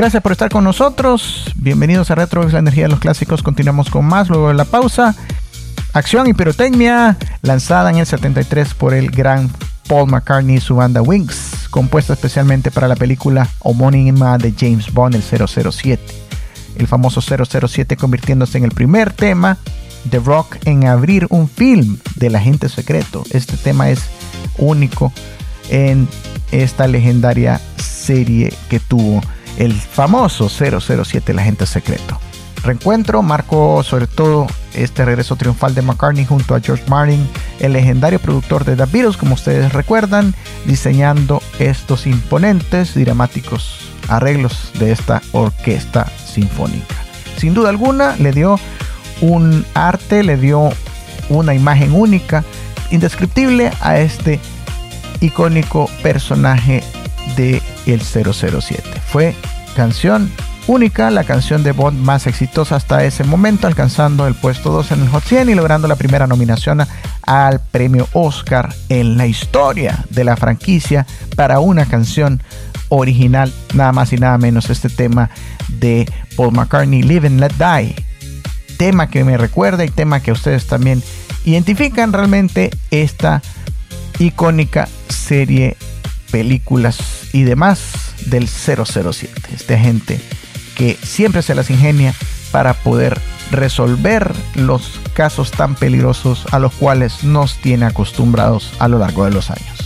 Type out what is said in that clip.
Gracias por estar con nosotros. Bienvenidos a Retrobox, la energía de los clásicos. Continuamos con más luego de la pausa. Acción y pirotecnia, lanzada en el 73 por el gran Paul McCartney y su banda Wings, compuesta especialmente para la película homónima de James Bond, el 007. El famoso 007 convirtiéndose en el primer tema de rock en abrir un film del agente secreto. Este tema es único en esta legendaria serie que tuvo el famoso 007, el agente secreto. Reencuentro marcó sobre todo este regreso triunfal de McCartney junto a George Martin, el legendario productor de The Beatles, como ustedes recuerdan, diseñando estos imponentes y dramáticos arreglos de esta orquesta sinfónica. Sin duda alguna le dio un arte, le dio una imagen única, indescriptible a este icónico personaje de el 007. Fue canción única, la canción de Bond más exitosa hasta ese momento, alcanzando el puesto 2 en el Hot 100 y logrando la primera nominación al premio Oscar en la historia de la franquicia para una canción original, nada más y nada menos este tema de Paul McCartney, Live and Let Die, tema que me recuerda y tema que ustedes también identifican realmente esta icónica serie, películas y demás del 007, este agente que siempre se las ingenia para poder resolver los casos tan peligrosos a los cuales nos tiene acostumbrados a lo largo de los años.